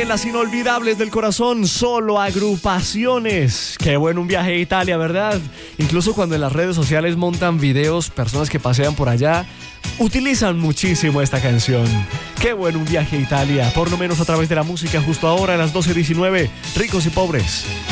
en las inolvidables del corazón, solo agrupaciones. Qué bueno un viaje a Italia, ¿verdad? Incluso cuando en las redes sociales montan videos, personas que pasean por allá utilizan muchísimo esta canción. Qué bueno un viaje a Italia, por lo menos a través de la música. Justo ahora a las 12:19, Ricos y Pobres.